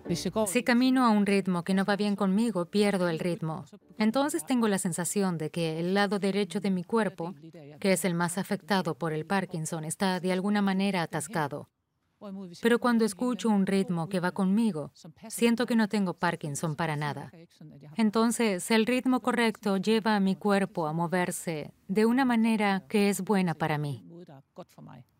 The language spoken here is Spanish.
Si camino a un ritmo que no va bien conmigo, pierdo el ritmo. Entonces tengo la sensación de que el lado derecho de mi cuerpo, que es el más afectado por el Parkinson, está de alguna manera atascado. Pero cuando escucho un ritmo que va conmigo, siento que no tengo Parkinson para nada. Entonces, el ritmo correcto lleva a mi cuerpo a moverse de una manera que es buena para mí.